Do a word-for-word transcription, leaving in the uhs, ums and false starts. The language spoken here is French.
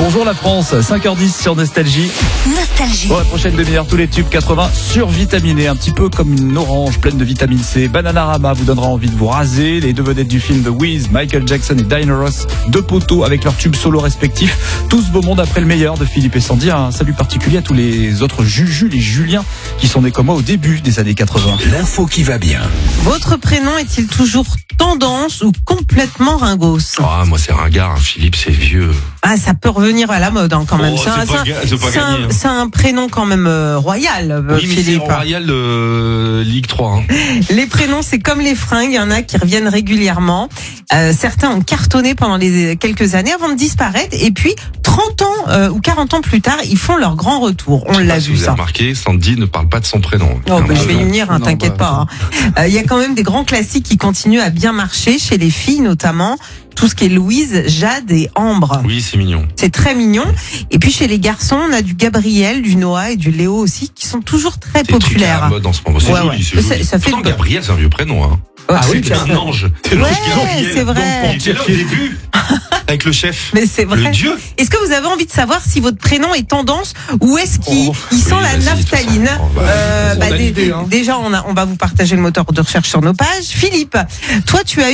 Bonjour la France, cinq heures dix sur Nostalgie. Nostalgie. Pour la prochaine demi-heure, tous les tubes quatre-vingts survitaminés, un petit peu comme une orange pleine de vitamine C. Bananarama vous donnera envie de vous raser. Les deux vedettes du film The Wiz, Michael Jackson et Diana Ross, deux poteaux avec leurs tubes solo respectifs. Tout ce beau monde après le meilleur de Philippe et Sandy. Un salut particulier à tous les autres Juju, les Juliens qui sont nés comme moi au début des années quatre-vingts. L'info qui va bien. Votre prénom est-il toujours tendance ou complètement ringos? Ah, moi c'est ringard, Philippe c'est vieux. Ah, ça peut revenir à la mode hein, quand même. Oh, c'est, un, c'est pas c'est, ga- c'est pas c'est gagné, un- hein. c'est un prénom quand même euh, royal, euh, Oui, mais c'est Philippe. Royal de Ligue trois. Hein. Les prénoms, c'est comme les fringues, il y en a qui reviennent régulièrement. Euh, certains ont cartonné pendant les quelques années avant de disparaître. Et puis, trente ans euh, ou quarante ans plus tard, ils font leur grand retour. On Je sais l'a pas si vu vous avez ça. remarqué, Sandy ne parle pas de son prénom. Oh, Ah, bah, je vais y non. venir, hein, Non, t'inquiète bah, pas. Il hein. euh, y a quand même des grands classiques qui continuent à bien marcher, chez les filles notamment. Tout ce qui est Louise, Jade et Ambre. Oui, c'est mignon. C'est très mignon. Et puis chez les garçons, on a du Gabriel, du Noah et du Léo aussi, qui sont toujours très C'est des trucs à la populaires. mode en ce moment. C'est Ouais, joli, ouais. c'est Ça- joli. ça fait Pourtant, une- Gabriel, c'est un vieux prénom. Hein. Ah oui, c'est un ange. C'est Ouais, Gabriel. c'est vrai. Il était là au début, avec le chef. Mais c'est vrai. Le dieu. Est-ce que vous avez envie de savoir si votre prénom est tendance ou est-ce qu'il Oh, il sent oui, la vas-y, de toute naphtaline? façon. Bah, Euh, on bah, a dé- l'idée, hein. Déjà, on, a, on va vous partager le moteur de recherche sur nos pages. Philippe, toi, tu as